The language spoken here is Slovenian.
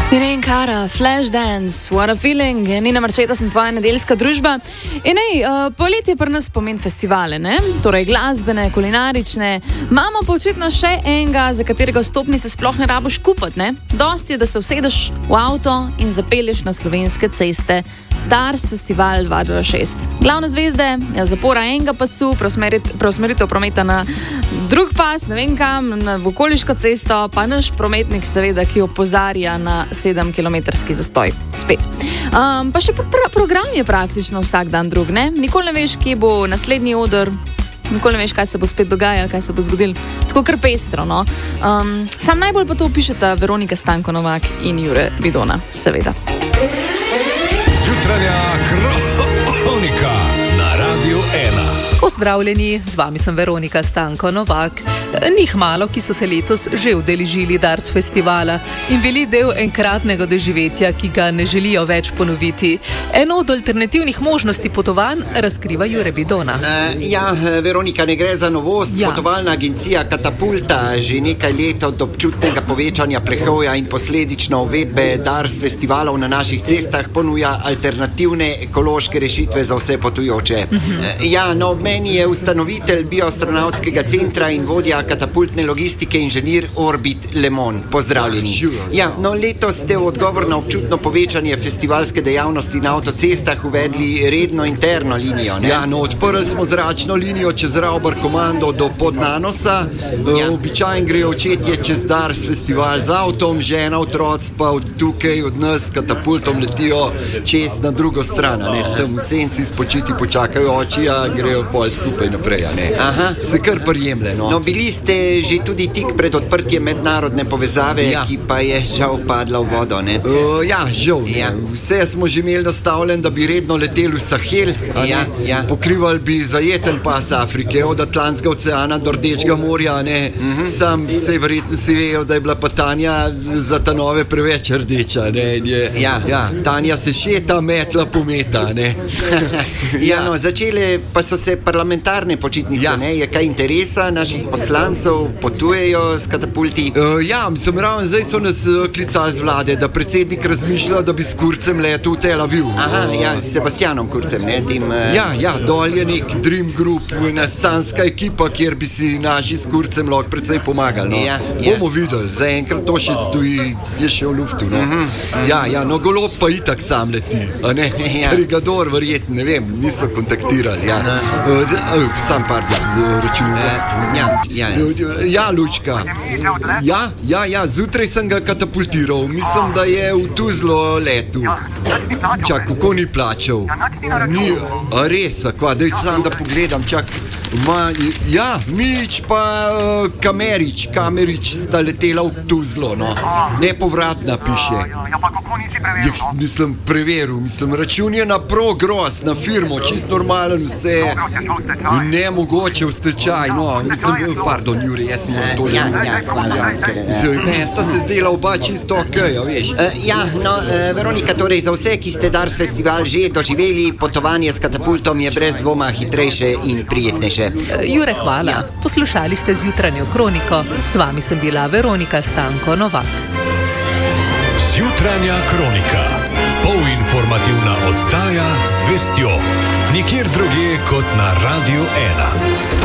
Irene Cara, Flashdance, What a Feeling, Nina Marčeta sem tvoja nedeljska družba. In poletje pri nas pomeni festivale, ne? Torej glasbene, kulinarične. Imamo pa očitno še enega, za katerega vstopnice sploh ne rabiš kupiti, ne? Dosti je, da se usedeš v avto in zapelješ na slovenske ceste. Dars Festival 2026. Glavne zvezde, zapora enega pasu, preusmeritev prometa na drug pas, ne vem kam, na okoliško cesto, pa naš prometnik seveda, ki opozarja na 7-kilometrski zastoj. Spet. Pa še program je praktično vsak dan drug, ne? Nikoli ne veš, kje bo naslednji oder, nikoli ne veš, kaj se bo spet dogajalo, kaj se bo zgodilo. Tako kar pestro, no. Sam najbolj pa to opišeta Veronika Stanko Novak in Jure Vidona, seveda. Jutranja kronika na Radiu 1. Pozdravljeni, z vami sem Veronika Stanko Novak. Njih malo, ki so se letos že udeležili Dars festivala in bili del enkratnega doživetja, ki ga ne želijo več ponoviti. Eno od alternativnih možnosti potovanj razkriva Jure Vidona. Veronika, ne gre za novost. Potovalna agencija Katapulta že nekaj let od občutnega povečanja plehovja in posledično uvedbe Dars festivalov na naših cestah ponuja alternativne ekološke rešitve za vse potujoče. Meni je ustanovitelj bioastronavtskega centra in vodja katapultne logistike inženir Orbit Lemon. Pozdravljeni. Letos ste v odgovor na občutno povečanje festivalske dejavnosti na avtocestah uvedli redno interno linijo, ne? Odprli smo zračno linijo čez Rauber komando do Podnanosa. Običajno grejo očetje čez Dars festival z avtom, žena, otroci pa od tukaj od nas s katapultom letijo čez na drugo stran, ne? Tam v senci spočiti počakajo oči, grejo pol skupaj naprej, ne? Se kar prijemle, no. Bili ste že tudi tik pred odprtjem mednarodne povezave, ki pa je žal padla v vodo, ne? Žal, ne. Vse smo že imeli nastavljen, da bi redno leteli v Sahel, pokrivali bi zajeten pas Afrike, od Atlantskega oceana do Rdečega morja, ne? Sam se verjetno si vejo, da je bila pa Tanja za ta nove preveč rdeča, ne? Tanja se šeta, metla pometa, ne? Začele pa so se parlamentarne počitnice, ne? Je kaj interesa naših poslancev, potujejo s katapulti? Ravno zdaj so nas klicali z vlade, da predsednik razmišlja, da bi s Kurcem letel v Tel Aviv. S Sebastianom Kurcem, ne? Dol je nek Dream Group, ena sanska ekipa, kjer bi si naši s Kurcem lahko precej pomagali, no? Bomo videli, zaenkrat to še stoji, je še v luftu, no? Golob pa itak sam leti, a ne? Brigador verjetno, ne vem, niso kontaktirali, sam računalstvo. Lučka. Zjutraj sem ga katapultiral. Mislim, da je v Tuzlo letu. Kako ni plačal? Ni, res, daj sam da pogledam, Mič pa Kamerič sta letela v Tuzlo, no. Nepovratna piše. Mislim, preveril, račun je na Progros, na firmo, čist normalen vse. In ne mogoče v stečaj, no. Pardon, Jure, jaz sem tole. Sta se zdela oba čisto okej, veš. Veronika, torej za vse, ki ste Dars festival že doživeli, potovanje s katapultom je brez dvoma hitrejše in prijetnejše. Jure, hvala. Poslušali ste Zjutranjo kroniko. Z vami sem bila Veronika Stanko Novak. Zjutranja kronika. Polinformativna oddaja z vestjo. Nikjer drugje kot na Radiu 1.